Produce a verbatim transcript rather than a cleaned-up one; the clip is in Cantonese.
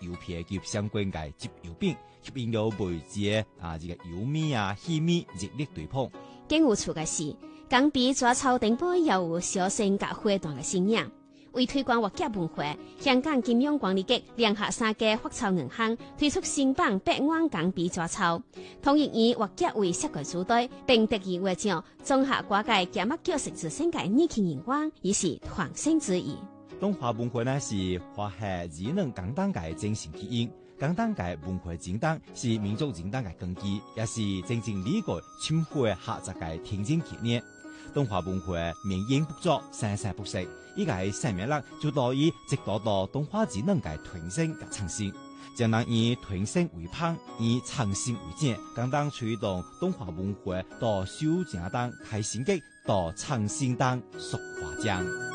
油片及相關嘅集油餅，吸引到媒介啊，這個油米啊、細米熱烈對碰。 更有趣嘅是，江邊抓草頂部又有小型甲花團嘅身影。為推廣活甲文化，香港金融管理局聯合三家發草銀行推出新版百萬江邊抓草，同意以活甲為設計主題，並得以獲獎綜合掛界加麥九十之星嘅二期人光，亦是團星之一。 東華文化呢是華夏智能簡單嘅精神基因，簡單嘅文化精當是民族精當嘅根基，也是真正理解侵華客家嘅天經地義。東華文化綿延不絕，生生不息，依個係生命力就到以直到到東華智能嘅傳承嘅創新，將能以傳承為棒，以創新為正，簡單推動東華文化到修正當開新機，到創新當塑化漿。